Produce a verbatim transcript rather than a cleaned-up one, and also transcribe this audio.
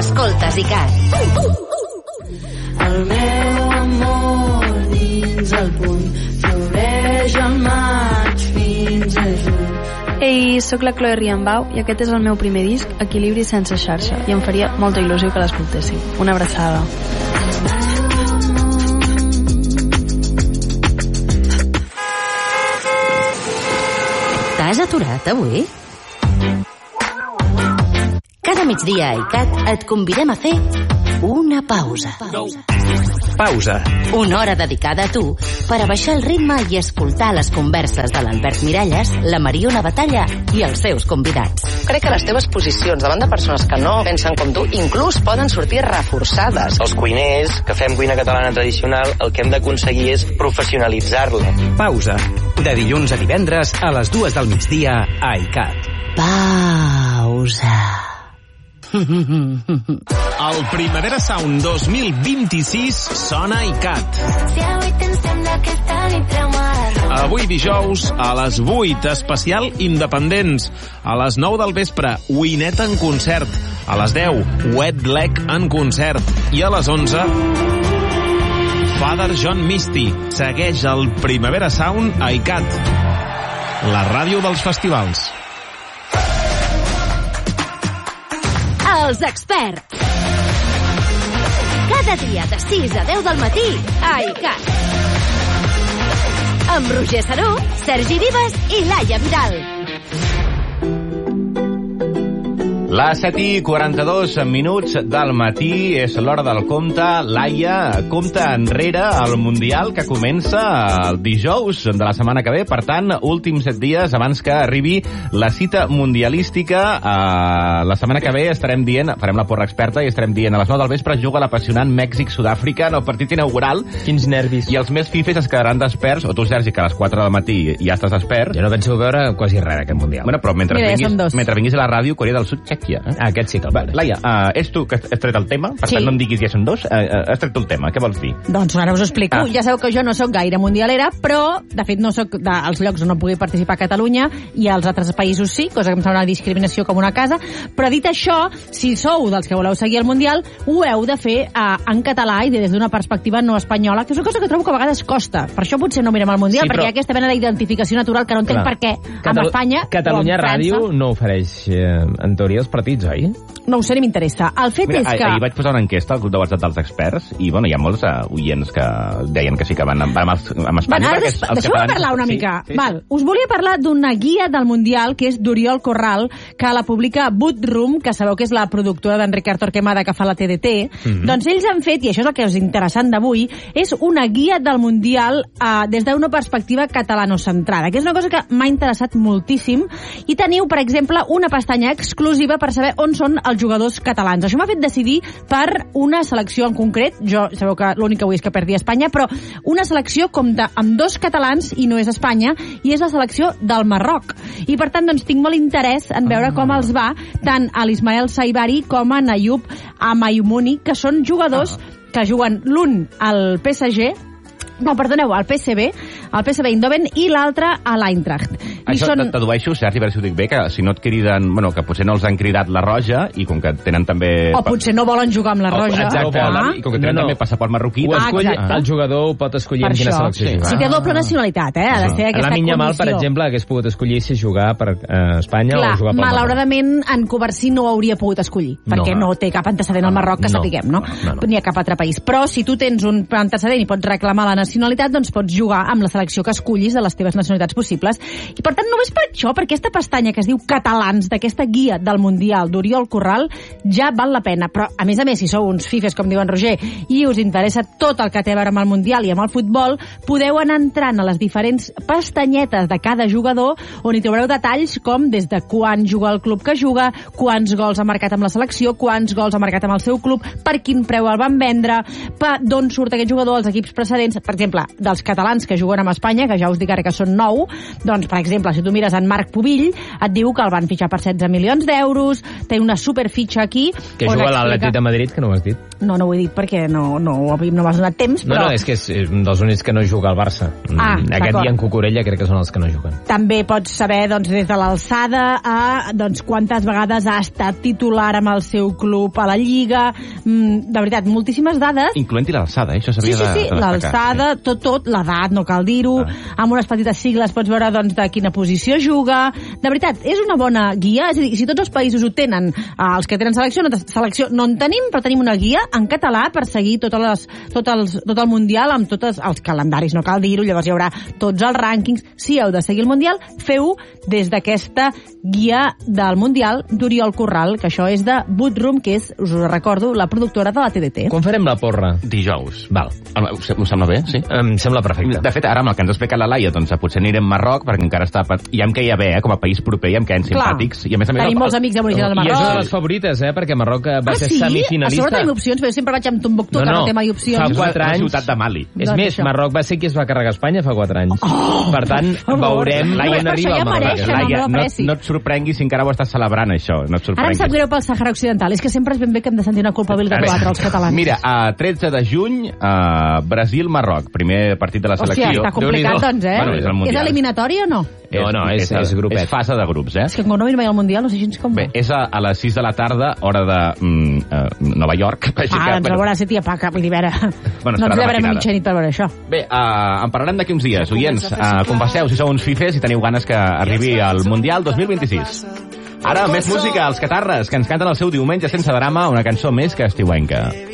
Escoltes ICAT. El meu amor dins el puny floreix al maig fins a juny. Ei, sóc la Chloe Riambau i aquest és el meu primer disc, Equilibri sense xarxa, i em faria molta il·lusió que l'escoltéssiu. Una abraçada. T'has aturat avui? Cada migdia a ICAT et convidem a fer una pausa. Pausa. Una hora dedicada a tu per a baixar el ritme i escoltar les converses de l'Albert Miralles, la Mariona Batalla i els seus convidats. Crec que les teves posicions davant de persones que no pensen com tu inclús poden sortir reforçades. Els cuiners que fem cuina catalana tradicional, el que hem d'aconseguir és professionalitzar-la. Pausa. De dilluns a divendres a les dues del migdia a ICAT. Pausa. El Primavera Sound dos mil vint-i-sis sona a ICAT. Avui dijous, a les vuit, especial Independents. A les nou del vespre, Winnet en concert. A les deu, Wet Leg en concert. I a les onze, Father John Misty. Segueix el Primavera Sound a ICAT, la ràdio dels festivals. Els experts. Cada dia de sis a deu del matí a ICAT. Amb Roger Saró, Sergi Vives i Laia Vidal. Les set i quaranta-dos minuts del matí és l'hora del compte. Laia, compte enrere al Mundial que comença el dijous de la setmana que ve. Per tant, últims set dies abans que arribi la cita mundialística. Uh, la setmana que ve estarem dient, farem la porra experta i estarem dient a les nou del vespre juga l'apassionant Mèxic-Sud-àfrica en el partit inaugural. Quins nervis. I els més fifes es quedaran desperts, o tu, Sergi, que a les quatre del matí ja estàs despert. Jo no penso veure quasi res d'aquest Mundial. Bueno, però mentre, Mira, vinguis, mentre vinguis a la ràdio, Corea del Sud, Txèquia. Eh? Ah, aquest sí que el veure. Laia, uh, és tu que has tret el tema, per Sí. tant no em diguis ja són dos, uh, uh, has tret el tema, què vols dir? Doncs ara us ho explico. Ah. Ja sabeu que jo no sóc gaire mundialera, però, de fet, no sóc dels llocs on no pugui participar a Catalunya i als altres països sí, cosa que em sembla una discriminació com una casa. Però dit això, si sou dels que voleu seguir el Mundial, ho heu de fer uh, en català i des d'una perspectiva no espanyola, que és una cosa que trobo que a vegades costa. Per això potser no mirem el Mundial, Sí, però- perquè hi ha aquesta mena d'identificació natural que no entenc Clar. per què amb Catalu- Espanya Catalunya o amb Ràdio França. no ofereix, eh, en teoria, els partits, oi? No ho sé, ni m'interessa. El fet Mira, és que... ahir vaig posar una enquesta al grup de WhatsApp dels experts i bueno, hi ha molts uh, oients que deien que sí que van amb, amb, amb Espanya. Bueno, perquè els deixeu-me catalans- parlar una sí, mica. sí, Val. Us volia parlar d'una guia del Mundial que és d'Oriol Corral, que la publica Boot Room, que sabeu que és la productora d'Enrique Torquemada que fa la T D T. Mm-hmm. Doncs ells han fet, i això és el que és interessant d'avui, és una guia del Mundial eh, des d'una perspectiva catalanocentrada, que és una cosa que m'ha interessat moltíssim. I teniu, per exemple, una pestanya exclusiva per saber on són els jugadors catalans. Això m'ha fet decidir per una selecció en concret. Jo, sabeu que l'únic que vull és que perdi Espanya, però una selecció com de, amb dos catalans, i no és Espanya, i és la selecció del Marroc. I per tant, doncs, tinc molt interès en veure ah. com els va tant a l'Ismael Saibari com a Ayoub Amayoumuni, que són jugadors ah. que juguen l'un al P S G, no, perdoneu, al P S V, al P S V Eindhoven, i l'altre a l'Eintracht. I Això són... t'adueixo, Sergi, a veure si ho dic bé, que si no et criden, bueno, que potser no els han cridat la roja, i com que tenen també... O potser no volen jugar amb la roja. Exacte, Ah. i com que tenen No, no. també passaport marroquí... Ho doncs- escull, exacte. el jugador ho pot escollir Per en quina això. selecció Sí. jugar. Si té doble nacionalitat, eh? Ha de ser aquesta La Minya Mal, per condició. exemple, hagués pogut escollir si jugar per eh, Espanya Clar, o jugar pel Marroc. malauradament en Covarsí no ho hauria pogut escollir, perquè no, No. no té cap antecedent al Marroc, que No. sapiguem, no? No, no. Ni a cap altre país. Però si tu tens un antecedent i pots reclamar la nacionalitat, doncs pots jugar amb la selecció que escollis de les teves nacionalitats possibles. I per tant, només per això, per aquesta pestanya que es diu Catalans, d'aquesta guia del Mundial d'Oriol Corral, ja val la pena. Però, a més a més, si sou uns fifes, com diu en Roger, i us interessa tot el que té a veure amb el Mundial i amb el futbol, podeu anar entrant a les diferents pestanyetes de cada jugador, on hi trobareu detalls com des de quan juga el club que juga, quants gols ha marcat amb la selecció, quants gols ha marcat amb el seu club, per quin preu el van vendre, per d'on surt aquest jugador, els equips precedents, per exemple, dels catalans que juguen amb Espanya, que ja us dic ara que són nou, doncs, per exemple, si tu mires en Marc Pubill, et diu que el van fitxar per setze milions d'euros, té una superfitxa aquí... Que juga a l'Atlètic de Madrid, que no ho has dit. No, no ho he dit perquè no, no, no m'has donat temps, però... No, no, és que és un dels únics que no juga al Barça. Ah, Aquest dia en Cucurella crec que són els que no juguen. També pots saber, doncs, des de l'alçada a doncs, quantes vegades ha estat titular amb el seu club a la Lliga. Mm, de veritat, moltíssimes dades. Incloent-hi l'alçada, eh? Això s'havia sí, sí, sí, de, de l'alçada, tot, tot, l'edat, no cal dir-ho. Ah. Amb unes petites sigles pots veure doncs, de quina posició juga. De veritat, és una bona guia. És a dir, si tots els països ho tenen, eh, els que tenen selecció, no, selecció no en tenim, però tenim una guia en català per seguir totes les, tot, els, tot el Mundial amb tots els calendaris, no cal dir-ho, llavors hi haurà tots els rànquings. Si heu de seguir el Mundial, feu des d'aquesta guia del Mundial d'Oriol Corral, que això és de Boodroom, que és, us ho recordo, la productora de la T D T. Quan farem la porra? Dijous. Val. Us sembla bé, sí? Em sembla perfecte. De fet, ara amb el que ens ha explicat la Laia, doncs potser anirem a Marroc, perquè encara està... Ja em queia bé, eh, com a país proper, ja em queien simpàtics. I a més a més... Tenim molts amics aborígens al Marroc. I és una de les favorites, eh, perquè Marroc va ah, ser sí? semifinalista. A sobre tenim opcions, però jo sempre vaig amb Tombuctú, no, no, que no té mai opcions. Fa quatre anys... La ciutat de Mali. És doncs més, això. Marroc va ser qui es va carregar a Espanya fa quatre anys. Oh, per tant, veurem Laia, on arriba el Marroc. Laia, no, no et sorprenguis si encara ho estàs celebrant, això. No et Ara em sap greu pel Sàhara Occidental. És que sempre és ben bé que hem de sentir una culpabilitat quatre, els catalans. Mira, a tretze de juny, uh, Brasil-Marroc, primer partit de la selecció. Hòstia, està complicat, doncs, eh? Bueno, és, és eliminatori o no? No, no, és, és, és grupet. És fase de grups, eh? És que com no vinc mai al Mundial, no sé gens com... Bé, és a, a les sis de la tarda, hora de mm, uh, Nova York. Ah, que, doncs bueno. A veure si t'hi apaga, vull dir, a veure... Bueno, no ens llevarem a mitjanit per veure això. Bé, uh, en parlarem d'aquí uns dies, oients. Uh, compasseu si sou uns fifes i teniu ganes que arribi al Mundial dos mil vint-i-sis. Ara, més música, els Catarres, que ens canten el seu diumenge sense drama, una cançó més que estiuenca.